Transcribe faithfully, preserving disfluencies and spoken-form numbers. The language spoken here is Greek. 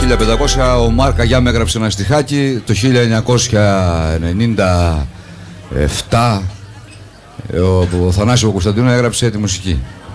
χίλια πεντακόσια ο Μάρκα Γιάμ έγραψε ένα στιχάκι, το χίλια εννιακόσια ενενήντα επτά ο Θανάσης Κωνσταντίνου έγραψε τη μουσική.